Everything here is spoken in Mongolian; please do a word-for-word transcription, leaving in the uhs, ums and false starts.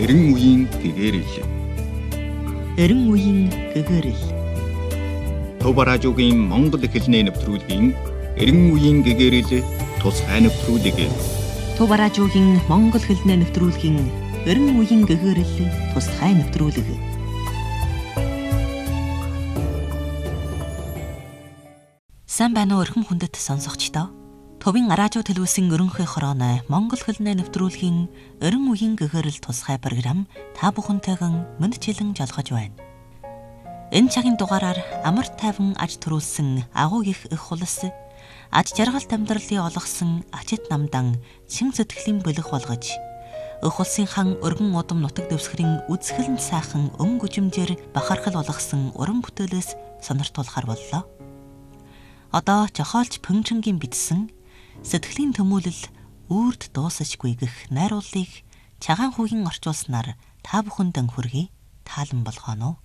эрен үеийн гэгэрэл. Эрен үеийн гэгэрэл. Төв радиогийн Монгол хэлний нэвтрүүлгийн эрен үеийн гэгэрэл тусгай нэвтрүүлэг. Төв радиогийн Монгол хэлний нэвтрүүлгийн эрен үеийн гэгэрэл тусгай нэвтрүүлэг. Сайн байна уу өрхөм хүндэт сонсогчдоо. Төвийн радио төлөвлөсөн ерөнхий хорооны Монгол хэлний нэвтрүүлгийн эрен үеийн гэгэрэл тусгай програм та бүхэнтэйгэн мэдчилэн жолгож байна. Энэ цагийн дугаараар амар тайван аж төрүүлсэн агуу их их хулс, аж жаргалт амьдралын олгосон ачит намдан чин сэтгэлийн бэлэг болгож, өх улсын хан өргөн удам нутаг дэвсгэрийн үзэсгэлэн сайхан өн гүжимжээр бахархал болгосон уран бүтээлээс сониртуулахар боллоо. Одоо жохоолч Пүнчингийн бичсэн сэтгэлийн төмөөлөл үрд дуусашгүй гэх найруулгыг Чагаан хүүгийн орчуулснаар та бүхэнд хүргэе, таалан болгоно.